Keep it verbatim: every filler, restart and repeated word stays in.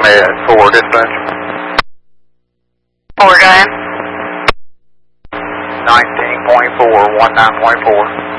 Med four dispatch. Four, go ahead. nineteen point four, one nine point four.